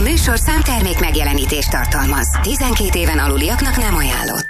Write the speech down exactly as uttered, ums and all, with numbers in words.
műsor számtermék megjelenítést tartalmaz. tizenkét éven aluliaknak nem ajánlott.